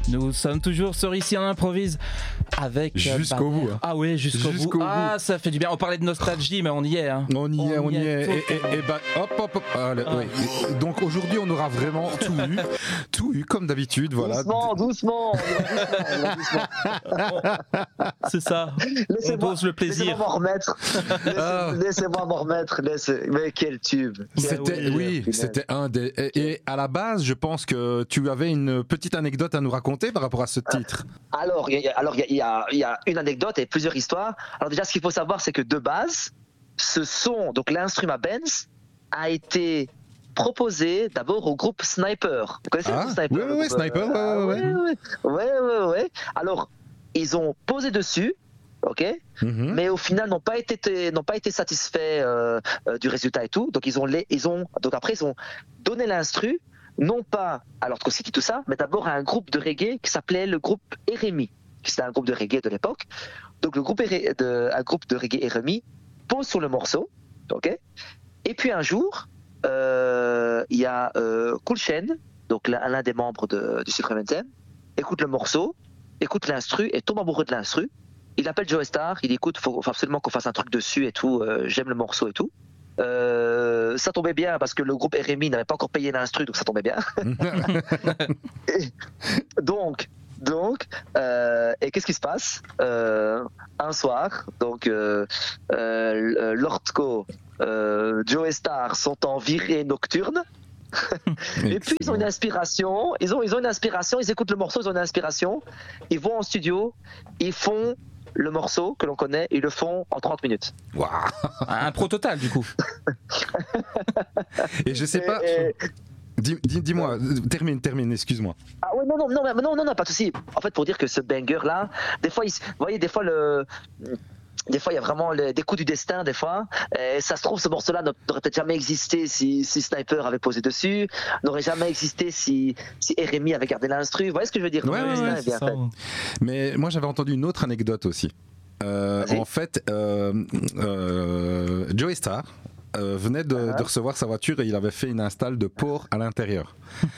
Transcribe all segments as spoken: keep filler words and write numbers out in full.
Nous sommes toujours sur Ici on improvise avec jusqu'au bout. Hein. Ah oui, jusqu'au, jusqu'au bout. bout. Ah, ça fait du bien. On parlait de nostalgie, mais on y est. Hein. On y on est, on y est. est. Et, et, et bah, hop, hop, hop. Ah, là, ah. oui. Et donc aujourd'hui, on aura vraiment tout eu, tout eu comme d'habitude. Voilà. Doucement, doucement. doucement, doucement. C'est ça. Laissez-moi, on pose le plaisir. Laissez-moi m'en remettre. Laissez, ah. laissez-moi m'en remettre. Laissez... Mais quel tube. C'était, oui, oui c'était un des. Et, et à la base, je pense que tu avais une petite anecdote à nous raconter par rapport à ce titre. Alors, il y a, alors il y a, il y a une anecdote et plusieurs histoires. Alors déjà, ce qu'il faut savoir, c'est que de base, ce son, donc l'instrument Benz, a été proposé d'abord au groupe Sniper. Vous connaissez ah, le groupe Sniper? Oui, oui, oui, Sniper, euh, ouais, ouais, ouais. Ouais, ouais, ouais. Alors, ils ont posé dessus. Ok, mm-hmm. Mais au final n'ont pas été n'ont pas été satisfaits euh, euh, du résultat et tout. Donc ils ont les, ils ont donc après ils ont donné l'instru non pas à Lord City tout ça, mais d'abord à un groupe de reggae qui s'appelait le groupe Eremi, qui c'était un groupe de reggae de l'époque. Donc le groupe de un groupe de reggae Eremi pose sur le morceau, ok. Et puis un jour il euh, y a euh, Cool Chain, donc l'un, l'un des membres de, du Supreme N T M, écoute le morceau, écoute l'instru et tombe amoureux de l'instru. Il appelle Joe Star, il écoute, faut, faut absolument qu'on fasse un truc dessus et tout, euh, j'aime le morceau et tout. Euh, ça tombait bien parce que le groupe R M I n'avait pas encore payé l'instru, donc ça tombait bien. et, donc, donc euh, et qu'est-ce qui se passe euh, un soir, donc euh, euh, Lordco, euh, Joe Star sont en virée nocturne. Et puis ils ont une inspiration, ils ont, ils ont une inspiration, ils écoutent le morceau, ils ont une inspiration, ils vont en studio, ils font le morceau que l'on connaît, ils le font en trente minutes. Waouh. Un pro total du coup. Et je sais pas. Et, et... Dis, dis, dis-moi, termine, termine, excuse-moi. Ah ouais, non, non, non, non, non, non, pas de souci. En fait, pour dire que ce banger-là, des fois, il, vous voyez, des fois le. Des fois, il y a vraiment les, des coups du destin, des fois. Et ça se trouve, ce morceau-là n'aurait peut-être jamais existé si, si Sniper avait posé dessus, n'aurait jamais existé si, si R M I avait gardé l'instru. Vous voyez ce que je veux dire? Ouais, ouais, ouais, bien fait. Mais moi, j'avais entendu une autre anecdote aussi. Euh, en fait, euh, euh, Joey Star euh, venait de, uh-huh. de recevoir sa voiture et il avait fait une install de port à l'intérieur.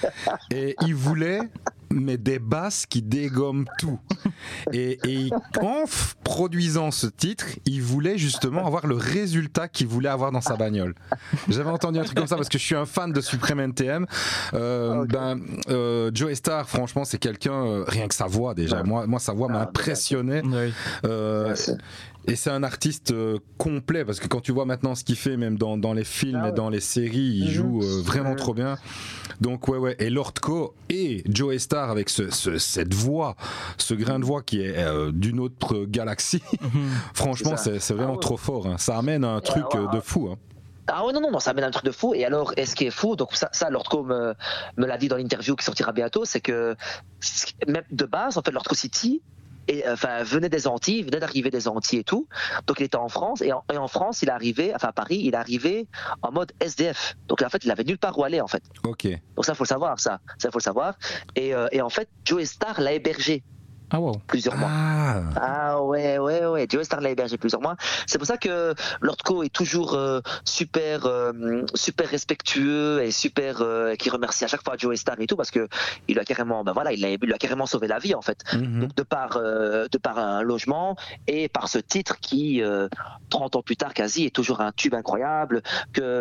Et il voulait... mais des basses qui dégomment tout. Et, et en f- produisant ce titre, il voulait justement avoir le résultat qu'il voulait avoir dans sa bagnole. J'avais entendu un truc comme ça parce que je suis un fan de Supreme N T M. Euh, okay. ben, euh, Joey Star, franchement, c'est quelqu'un, euh, rien que sa voix déjà. Ouais. Moi, moi, sa voix m'a impressionné. Oui. Euh, Et c'est un artiste euh, complet parce que quand tu vois maintenant ce qu'il fait, même dans, dans les films ah ouais. et dans les séries, il mmh. joue euh, vraiment mmh. trop bien. Donc ouais ouais. Et Lordco et Joey Star avec ce, ce, cette voix, ce grain de voix qui est euh, d'une autre galaxie. Mmh. Franchement, c'est, c'est, c'est vraiment ah ouais. trop fort. Hein. Ça amène un truc ah ouais. de fou. Hein. Ah ouais, non, non, non, ça amène un truc de fou. Et alors, et ce qui est fou, donc ça, ça Lordco me, me l'a dit dans l'interview qui sortira bientôt, c'est que même de base, en fait, Lordco City, et enfin venait des Antilles, venait d'arriver des Antilles et tout. Donc il était en France et en, et en France il est arrivé, enfin à Paris, il est arrivé en mode S D F. Donc en fait il avait nulle part où aller en fait. Ok. Donc ça faut le savoir, ça, ça faut le savoir. Et, euh, et en fait Joey Star l'a hébergé. Ah wow. Plusieurs mois. Ah. ah ouais ouais ouais. Joey Star l'a hébergé plusieurs mois. C'est pour ça que Lordco est toujours euh, super euh, super respectueux et super euh, qui remercie à chaque fois Joey Star et tout parce que il lui a carrément ben voilà il a, il lui a carrément sauvé la vie en fait. Mm-hmm. Donc de par euh, de par un logement et par ce titre qui euh, trente ans plus tard quasi est toujours un tube incroyable que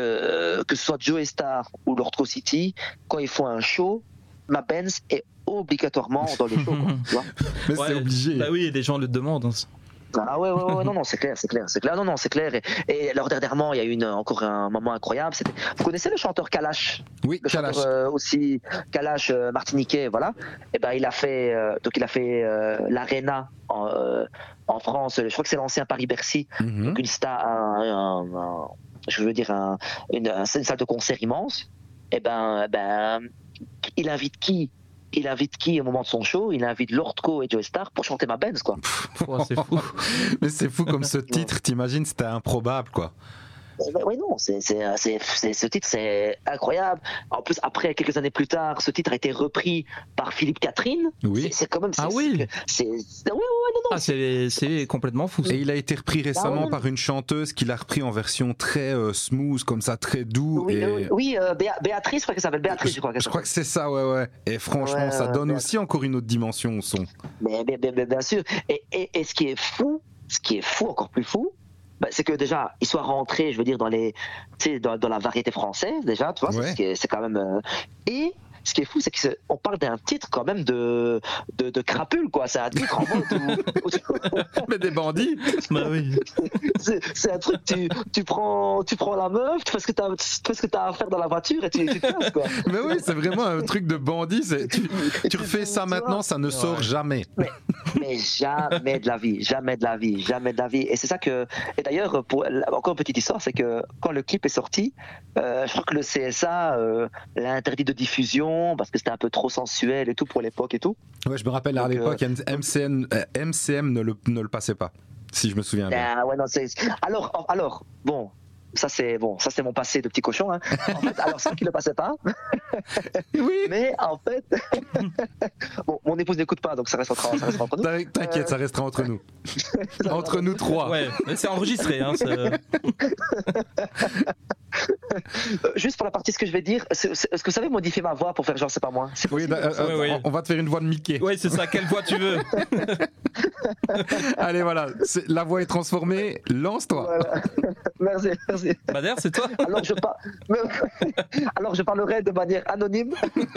que que ce soit Joey Star ou Lordco City quand ils font un show, ma Benz est obligatoirement dans les shows. Quoi, tu vois mais ouais, c'est obligé. Bah oui, des gens le demandent. Hein. Ah ouais, ouais, ouais, non, non, c'est clair, c'est clair, c'est clair. Non, non, c'est clair. Et, et alors dernièrement, il y a eu une, encore un moment incroyable. C'était... Vous connaissez le chanteur Kalash? Oui, le Kalash. Chanteur, euh, aussi Kalash euh, martiniquais, voilà. Et ben il a fait, euh, donc il a fait euh, l'Arena en, euh, en France. Je crois que c'est l'ancien Paris-Bercy. Mm-hmm. Donc une star, un, un, un, je veux dire un, une, une salle de concert immense. Et ben, ben, il invite qui? Il invite qui au moment de son show? Il invite Lordco et Joey Star pour chanter ma Benz, quoi. Oh, c'est fou. Mais c'est fou comme ce titre, t'imagines, c'était improbable, quoi. Oui, non, c'est, c'est, c'est, c'est, ce titre, c'est incroyable. En plus, après, quelques années plus tard, ce titre a été repris par Philippe Catherine. Oui. C'est, c'est quand même. C'est, Ah oui. C'est, c'est, c'est, oui, oui, non, non. Ah, c'est, c'est complètement fou. Ça. Et il a été repris récemment Ah ouais. par une chanteuse qui l'a repris en version très euh, smooth, comme ça, très doux. Oui, et... euh, oui euh, Béa- Béatrice, je crois qu'elle s'appelle Béatrice, je crois. Je crois que c'est ça, ouais, ouais. Et franchement, Ouais, ça ouais, donne ouais. aussi encore une autre dimension au son. Mais, mais, mais, mais bien sûr. Et, et, et ce qui est fou, ce qui est fou, encore plus fou, bah, c'est que déjà, il soit rentré, je veux dire, dans les, tu sais, dans, dans la variété française, déjà, tu vois, Ouais. c'est, ce qui est- c'est quand même. euh, Et ce qui est fou, c'est qu'on parle d'un titre quand même de, de, de crapule, quoi. C'est un titre en mode où- où- Mais des bandits. Bah oui. c'est, c'est un truc, tu, tu, prends, tu prends la meuf, tu fais ce que tu as à faire dans la voiture et tu, tu te casses, quoi. Mais oui, c'est vraiment un truc de bandit. C'est... Tu, tu refais ça maintenant, ça ne sort Ouais. jamais. Mais, mais jamais de la vie, jamais de la vie, jamais de la vie. Et c'est ça que. Et d'ailleurs, pour, encore une petite histoire, c'est que quand le clip est sorti, euh, je crois que le C S A euh, l'a interdit de diffusion parce que c'était un peu trop sensuel et tout pour l'époque et tout. Ouais, je me rappelle à Donc, l'époque, M C M, euh, M C M ne, le, ne le passait pas, si je me souviens bien. Ah ouais, non, c'est... Alors, alors, bon. Ça c'est bon, ça c'est mon passé de petit cochon. Hein. En fait, alors c'est qui le passait pas. Oui. Mais en fait, bon, mon épouse n'écoute pas, donc ça reste entre, ça reste entre nous. T'inquiète, ça restera entre nous. Ça Entre va. nous trois. Ouais, mais c'est enregistré. Hein, c'est... Euh, juste pour la partie, ce que je vais dire, c'est, c'est, est-ce que vous savez modifier ma voix pour faire genre c'est pas moi? C'est Oui, possible, bah, ça euh, Oui, oui. on va te faire une voix de Mickey. Ouais, c'est ça. Quelle voix tu veux? Allez, voilà, c'est- la voix est transformée. Lance-toi. Voilà. Merci, merci. Bah d'ailleurs, c'est toi. Alors je, par... Alors je parlerai de manière anonyme.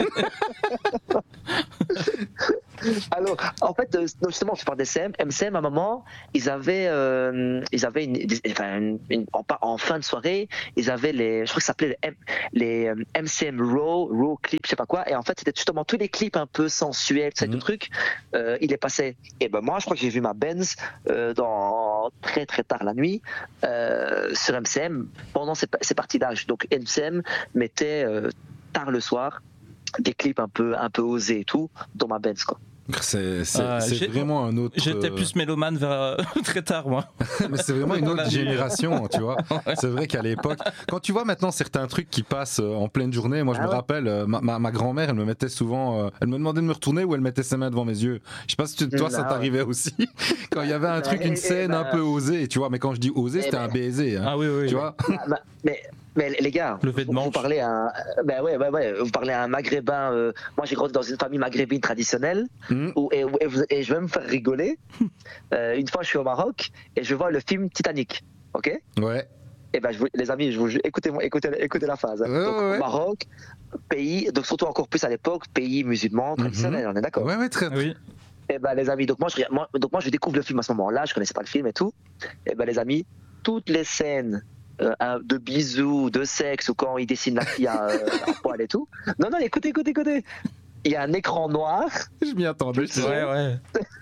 Alors, en fait, euh, non, justement, je parle des C M. M C M, à un moment, ils avaient, euh, ils avaient une, des- enfin, une- une- en, pa- en fin de soirée, ils avaient les, je crois que ça s'appelait les, M, les euh, M C M Raw, Raw Clip, je sais pas quoi. Et en fait, c'était justement tous les clips un peu sensuels, tout Mhm. ce truc. Euh, il les passait. Et ben moi, je crois que j'ai vu ma Benz euh, dans très très tard la nuit euh, sur M C M pendant ces, ces parties-là. Donc M C M mettait euh, tard le soir des clips un peu un peu osés et tout dans ma Benz, quoi. C'est, c'est, Ah, c'est j'ai- vraiment un autre. J'étais euh, plus mélomane vers euh, très tard, moi. Mais c'est vraiment une Dans autre la nuit. génération, tu vois. Ouais. C'est vrai qu'à l'époque, quand tu vois maintenant certains trucs qui passent euh, en pleine journée, moi je Ah me ouais. rappelle, euh, ma, ma, ma grand-mère, elle me mettait souvent, euh, elle me demandait de me retourner ou elle mettait ses mains devant mes yeux. Je sais pas si tu- toi Mm, ça ah ouais. t'arrivait aussi, quand il y avait un truc, Eh, une eh, scène ben- un peu osée, tu vois. Mais quand je dis osée, Eh c'était ben- un baiser, hein, Ah oui, oui. tu vois. Ah, bah, mais, mais les gars, Levé de vous, vous manche. parlez à un, ben ouais, ouais, ouais, vous parlez à un maghrébin. euh, moi, j'ai grandi dans une famille maghrébine traditionnelle, Mm. où, et, et vous- et je vais me faire rigoler. Euh, une fois, je suis au Maroc et je vois le film Titanic. Ok. Ouais. Et ben, je vous- les amis, je vous, écoutez, écoutez, écoutez la phase. Ouais, donc, ouais, ouais. Maroc, pays, donc surtout encore plus à l'époque, pays musulman traditionnel. On est d'accord. Ouais, ouais, très. Oui. Et ben les amis, donc moi, je, regarde- moi, donc moi je découvre le film à ce moment-là, je connaissais pas le film et tout. Et ben les amis, toutes les scènes euh, hein, de bisous, de sexe ou quand il dessine la fille à, euh, à poil et tout. Non, non, écoutez, écoutez, écoutez. Il y a un écran noir. Je m'y attendais. je te- Ouais, ouais.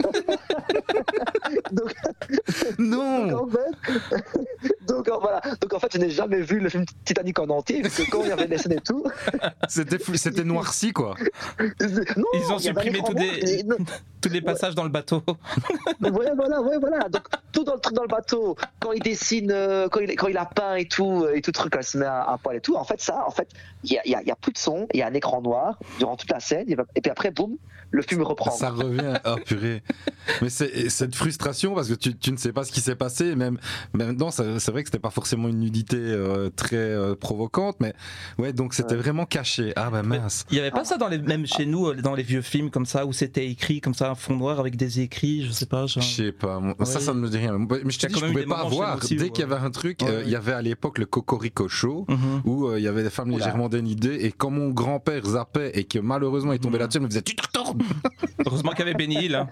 Donc, Non. donc, en fait, donc en- voilà. Donc en fait, je n'ai jamais vu le film Titanic en entier, parce que quand il y avait des scènes et tout. C'était, fou- c'était noirci, quoi. Non, Ils ont il y avait un supprimé écran tous noir, des- et- non, Tous les passages dans le bateau. Ouais, voilà, ouais, voilà. Donc, tout dans le truc dans le bateau, quand il dessine, euh, quand, il, quand il a peint et tout, euh, et tout truc, quand il se met à, à poil et tout, en fait, ça, en fait, il y a, il y a- il y a plus de son, il y a un écran noir durant toute la scène, il va- et puis après, boum, le film reprend. Ça revient, oh purée. Mais c'est cette frustration parce que tu, tu ne sais pas ce qui s'est passé. Même maintenant, ça- c'est vrai que c'était pas forcément une nudité euh, très euh, provocante, mais ouais, donc c'était Ouais. vraiment caché. Ah bah mince. Il y avait pas ça dans les, même chez nous, euh, dans les vieux films comme ça, où c'était écrit comme ça, un fond noir avec des écrits, je sais pas. Genre... Je sais pas, moi, ça, Ouais. ça ne me dit rien. Mais je Il y te a dis, quand je même eu pouvais des pas moments chez voir. nous aussi Dès où, qu'il y avait un truc, Ouais, euh, ouais. il y avait à l'époque le Cocorico Show. Mhm. Où euh, il y avait des femmes Oula. légèrement dénudées et quand mon grand-père zappait et que malheureusement il tombait Mhm. là-dessus, il me disait tu te retournes. Heureusement qu'il y avait Benny Hill. Hein.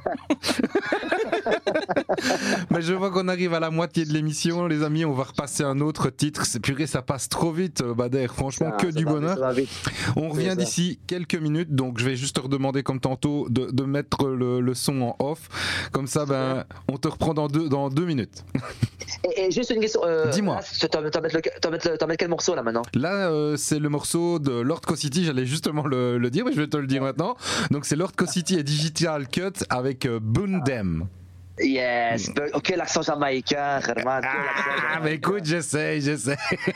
Mais je vois qu'on arrive à la moitié de l'émission, les amis. On va repasser un autre titre. C'est purée, ça passe trop vite, euh, Bader. Franchement, Ça- que ça du va, bonheur. ça va vite. On revient ça. d'ici quelques minutes, donc je vais juste te redemander comme tantôt de, de mettre le, le son en off. Comme ça, ben, on te reprend dans deux, dans deux minutes. Et, et juste une question. Euh, Dis-moi. là, tu vas mettre, le- tu vas mettre le- tu vas mettre quel morceau là maintenant? Là, euh, c'est le morceau de Lord City. J'allais justement le, le dire, mais je vais te le dire maintenant. Donc, c'est Lord City et Digital Cut avec euh, Bundem. Yes, ok, l'accent jamaïcain, Herman. Ah, mais écoute, j'essaie, j'essaie.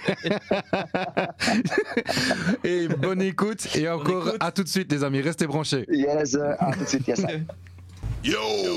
Et bonne écoute, et encore écoute. À tout de suite, les amis, restez branchés. Yes, à tout de suite, yes. Yo!